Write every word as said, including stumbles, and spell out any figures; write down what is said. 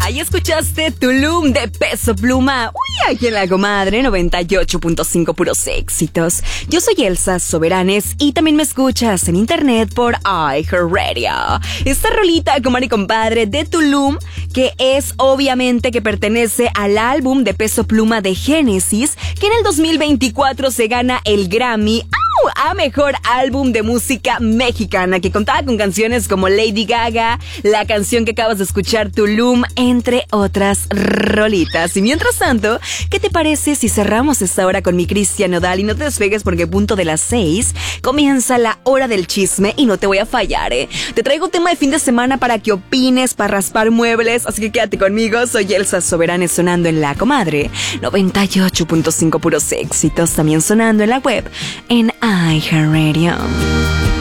Ahí escuchaste Tulum de Peso Pluma. Uy, aquí en La Comadre noventa y ocho punto cinco, puros éxitos. Yo soy Elsa Soberanes y también me escuchas en internet por iHeartRadio. Esta rolita, comadre y compadre, de Tulum, que es obviamente que pertenece al álbum de Peso Pluma de Génesis, que en el dos mil veinticuatro se gana el Grammy a Mejor Álbum de Música Mexicana, que contaba con canciones como Lady Gaga, la canción que acabas de escuchar, Tulum, entre otras rolitas. Y mientras tanto, ¿qué te parece si cerramos esta hora con mi Cristian Nodal? Y no te despegues porque a punto de las seis comienza la hora del chisme y no te voy a fallar, ¿eh? Te traigo un tema de fin de semana para que opines, para raspar muebles, así que quédate conmigo. Soy Elsa Soberanes sonando en La Comadre noventa y ocho punto cinco, puros éxitos, también sonando en la web en iHeartRadio.